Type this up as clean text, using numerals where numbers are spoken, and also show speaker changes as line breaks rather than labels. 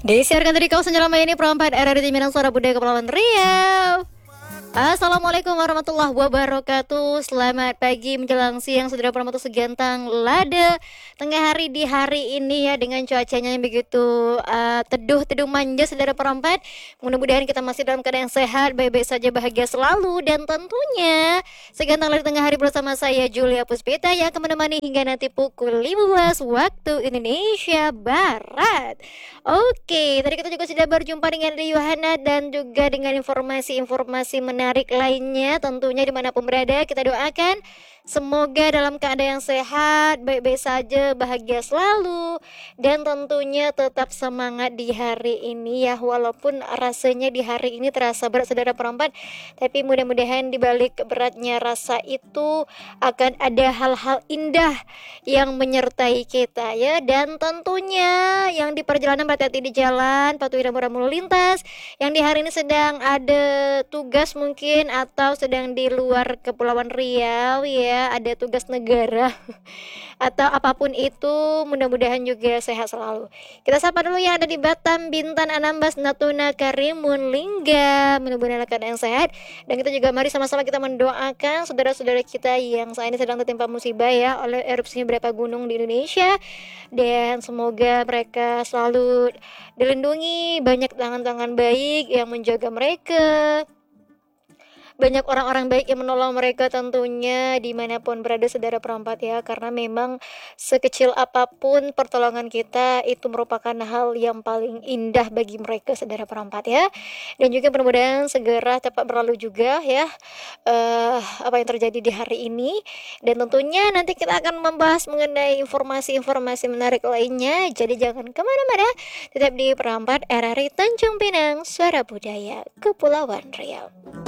Disiarkan dari kawasan Jalan Maya ini perempat RRI Minang Suara Budaya Kepulauan Riau. Assalamualaikum warahmatullahi wabarakatuh. Selamat pagi menjelang siang saudara perempuan segantang lada tengah hari di hari ini ya, dengan cuacanya yang begitu teduh manja saudara perempat. Mudah-mudahan kita masih dalam keadaan sehat, baik-baik saja, bahagia selalu, dan tentunya segantang lada tengah hari bersama saya Julia Puspita yang akan menemani hingga nanti pukul 15 waktu Indonesia Barat. Oke, tadi kita juga sudah berjumpa dengan Yohana dan juga dengan informasi-informasi menarik lainnya. Tentunya dimanapun berada, kita doakan semoga dalam keadaan sehat, baik-baik saja, bahagia selalu, dan tentunya tetap semangat di hari ini ya. Walaupun rasanya di hari ini terasa berat saudara perempat, tapi mudah-mudahan di balik beratnya rasa itu akan ada hal-hal indah yang menyertai kita ya. Dan tentunya yang di perjalanan berhati-hati di jalan, patuhi rambu-rambu lalu lintas. Yang di hari ini sedang ada tugas mungkin atau sedang di luar Kepulauan Riau ya, ada tugas negara atau apapun itu, mudah-mudahan juga sehat selalu. Kita sapa dulu yang ada di Batam, Bintan, Anambas, Natuna, Karimun, Lingga, mudah-mudahan dalam keadaan sehat. Dan kita juga mari sama-sama kita mendoakan saudara-saudara kita yang saat ini sedang tertimpa musibah ya oleh erupsinya beberapa gunung di Indonesia, dan semoga mereka selalu dilindungi, banyak tangan-tangan baik yang menjaga mereka, banyak orang-orang baik yang menolong mereka tentunya dimanapun berada saudara perempat ya. Karena memang sekecil apapun pertolongan kita itu merupakan hal yang paling indah bagi mereka saudara perempat ya. Dan juga mudah-mudahan segera tepat berlalu juga ya apa yang terjadi di hari ini. Dan tentunya nanti kita akan membahas mengenai informasi-informasi menarik lainnya. Jadi jangan kemana-mana, tetap di perempat RRI Tanjung Pinang, Suara Budaya Kepulauan Riau.